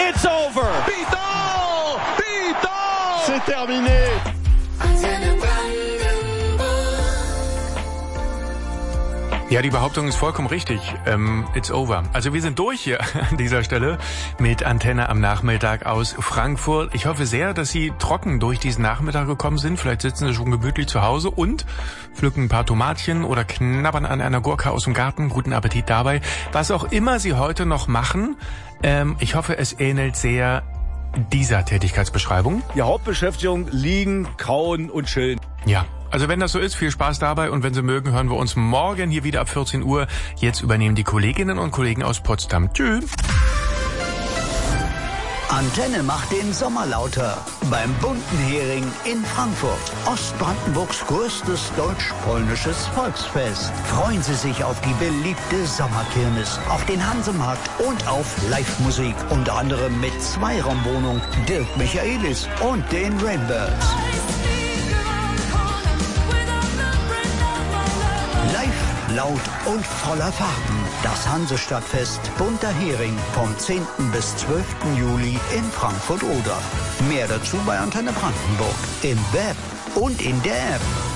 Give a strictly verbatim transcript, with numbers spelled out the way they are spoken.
It's over. Pitol! Pitol! C'est terminé. Ja, die Behauptung ist vollkommen richtig. Ähm, it's over. Also wir sind durch hier an dieser Stelle mit Antenne am Nachmittag aus Frankfurt. Ich hoffe sehr, dass Sie trocken durch diesen Nachmittag gekommen sind. Vielleicht sitzen Sie schon gemütlich zu Hause und pflücken ein paar Tomatchen oder knabbern an einer Gurke aus dem Garten. Guten Appetit dabei. Was auch immer Sie heute noch machen, ähm, ich hoffe, es ähnelt sehr dieser Tätigkeitsbeschreibung. Die Hauptbeschäftigung: liegen, kauen und chillen. Ja. Also wenn das so ist, viel Spaß dabei und wenn Sie mögen, hören wir uns morgen hier wieder ab vierzehn Uhr. Jetzt übernehmen die Kolleginnen und Kollegen aus Potsdam. Tschüss. Antenne macht den Sommer lauter beim Bunten Hering in Frankfurt. Ostbrandenburgs größtes deutsch-polnisches Volksfest. Freuen Sie sich auf die beliebte Sommerkirmes, auf den Hansemarkt und auf Live-Musik. Unter anderem mit Zweiraumwohnung, Dirk Michaelis und den Rainbirds. Live, laut und voller Farben. Das Hansestadtfest Bunter Hering vom zehnten bis zwölften Juli in Frankfurt-Oder. Mehr dazu bei Antenne Brandenburg im Web und in der App.